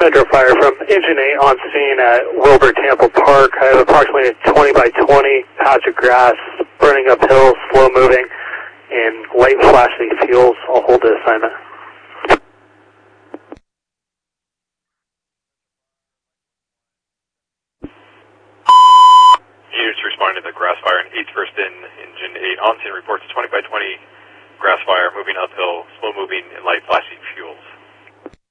Metro Fire from Engine 8 on scene at Wilbur Temple Park. I have approximately a 20 by 20 patch of grass burning up hills, slow moving, and light flashing fuels. I'll hold the assignment. Units responding to the grass fire in 8th First in Engine 8 on scene reports 20 by 20 grass fire moving uphill, slow moving and light flashing